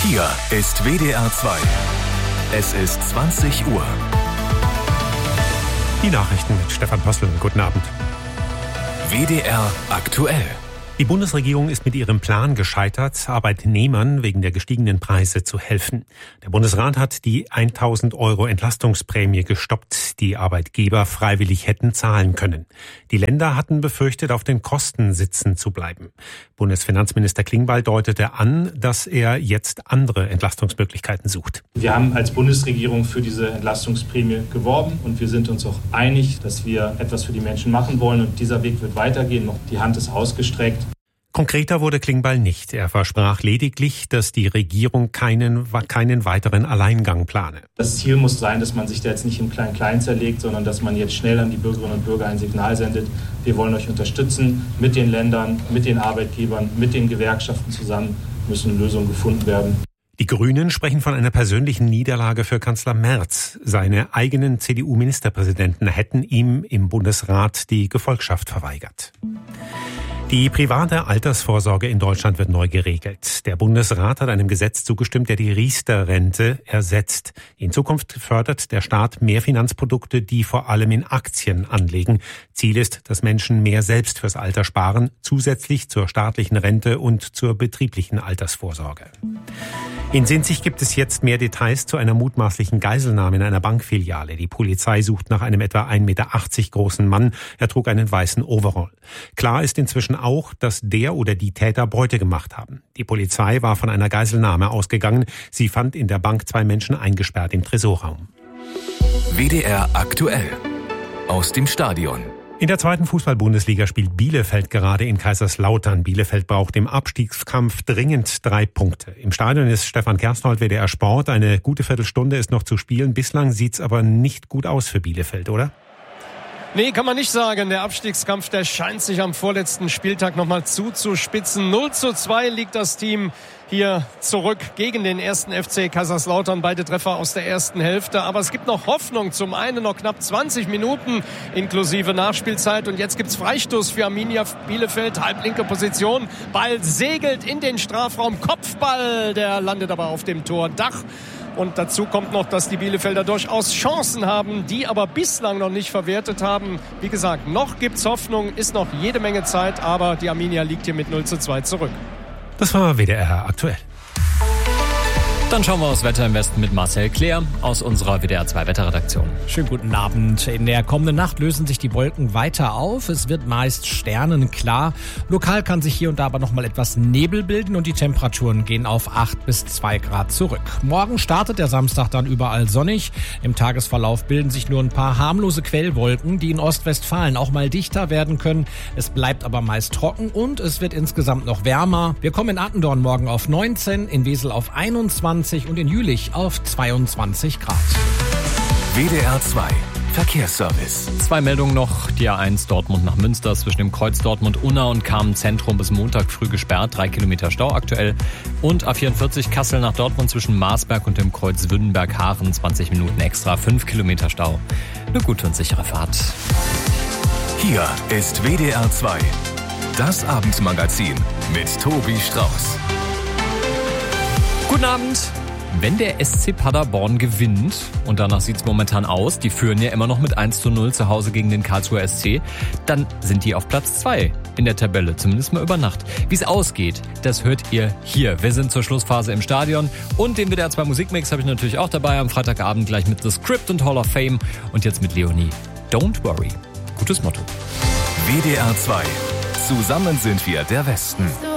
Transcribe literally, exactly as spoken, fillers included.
Hier ist W D R zwei. Es ist zwanzig Uhr. Die Nachrichten mit Stefan Postel. Guten Abend. W D R aktuell. Die Bundesregierung ist mit ihrem Plan gescheitert, Arbeitnehmern wegen der gestiegenen Preise zu helfen. Der Bundesrat hat die tausend Euro Entlastungsprämie gestoppt, die Arbeitgeber freiwillig hätten zahlen können. Die Länder hatten befürchtet, auf den Kosten sitzen zu bleiben. Bundesfinanzminister Klingbeil deutete an, dass er jetzt andere Entlastungsmöglichkeiten sucht. Wir haben als Bundesregierung für diese Entlastungsprämie geworben und wir sind uns auch einig, dass wir etwas für die Menschen machen wollen und dieser Weg wird weitergehen. Noch die Hand ist ausgestreckt. Konkreter wurde Klingbeil nicht. Er versprach lediglich, dass die Regierung keinen, keinen weiteren Alleingang plane. Das Ziel muss sein, dass man sich da jetzt nicht im Klein-Klein zerlegt, sondern dass man jetzt schnell an die Bürgerinnen und Bürger ein Signal sendet. Wir wollen euch unterstützen mit den Ländern, mit den Arbeitgebern, mit den Gewerkschaften zusammen müssen Lösungen gefunden werden. Die Grünen sprechen von einer persönlichen Niederlage für Kanzler Merz. Seine eigenen C D U-Ministerpräsidenten hätten ihm im Bundesrat die Gefolgschaft verweigert. Die private Altersvorsorge in Deutschland wird neu geregelt. Der Bundesrat hat einem Gesetz zugestimmt, der die Riester-Rente ersetzt. In Zukunft fördert der Staat mehr Finanzprodukte, die vor allem in Aktien anlegen. Ziel ist, dass Menschen mehr selbst fürs Alter sparen, zusätzlich zur staatlichen Rente und zur betrieblichen Altersvorsorge. In Sinzig gibt es jetzt mehr Details zu einer mutmaßlichen Geiselnahme in einer Bankfiliale. Die Polizei sucht nach einem etwa ein Meter achtzig großen Mann. Er trug einen weißen Overall. Klar ist inzwischen auch, dass der oder die Täter Beute gemacht haben. Die Polizei war von einer Geiselnahme ausgegangen. Sie fand in der Bank zwei Menschen eingesperrt im Tresorraum. W D R aktuell. Aus dem Stadion. In der zweiten Fußball-Bundesliga spielt Bielefeld gerade in Kaiserslautern. Bielefeld braucht im Abstiegskampf dringend drei Punkte. Im Stadion ist Stefan Kersthold, W D R Sport. Eine gute Viertelstunde ist noch zu spielen. Bislang sieht's aber nicht gut aus für Bielefeld, oder? Nee, kann man nicht sagen. Der Abstiegskampf, der scheint sich am vorletzten Spieltag nochmal zuzuspitzen. null zu zwei liegt das Team hier zurück gegen den ersten F C Kaiserslautern. Beide Treffer aus der ersten Hälfte. Aber es gibt noch Hoffnung. Zum einen noch knapp zwanzig Minuten inklusive Nachspielzeit. Und jetzt gibt's Freistoß für Arminia Bielefeld. Halblinke Position. Ball segelt in den Strafraum. Kopfball, der landet aber auf dem Tordach. Und dazu kommt noch, dass die Bielefelder durchaus Chancen haben, die aber bislang noch nicht verwertet haben. Wie gesagt, noch gibt's Hoffnung, ist noch jede Menge Zeit, aber die Arminia liegt hier mit null zu zwei zurück. Das war W D R aktuell. Dann schauen wir aufs Wetter im Westen mit Marcel Claire aus unserer W D R zwei Wetterredaktion. Schönen guten Abend. In der kommenden Nacht lösen sich die Wolken weiter auf. Es wird meist sternenklar. Lokal kann sich hier und da aber noch mal etwas Nebel bilden und die Temperaturen gehen auf acht bis zwei Grad zurück. Morgen startet der Samstag dann überall sonnig. Im Tagesverlauf bilden sich nur ein paar harmlose Quellwolken, die in Ostwestfalen auch mal dichter werden können. Es bleibt aber meist trocken und es wird insgesamt noch wärmer. Wir kommen in Attendorn morgen auf neunzehn, in Wesel auf einundzwanzig und in Jülich auf zweiundzwanzig Grad. W D R zwei Verkehrsservice. Zwei Meldungen noch. Die A eins Dortmund nach Münster zwischen dem Kreuz Dortmund-Unna und Kamen-Zentrum bis Montag früh gesperrt. Drei Kilometer Stau aktuell. Und A vierundvierzig Kassel nach Dortmund zwischen Marsberg und dem Kreuz Wünnenberg-Haaren. zwanzig Minuten extra. Fünf Kilometer Stau. Eine gute und sichere Fahrt. Hier ist W D R zwei. Das Abendmagazin mit Tobi Strauß. Guten Abend. Wenn der S C Paderborn gewinnt, und danach sieht es momentan aus, die führen ja immer noch mit eins zu null zu Hause gegen den Karlsruher S C, dann sind die auf Platz zwei in der Tabelle, zumindest mal über Nacht. Wie es ausgeht, das hört ihr hier. Wir sind zur Schlussphase im Stadion und den W D R zwei Musikmix habe ich natürlich auch dabei am Freitagabend gleich mit The Script und Hall of Fame und jetzt mit Leonie. Don't worry. Gutes Motto. W D R zwei. Zusammen sind wir der Westen.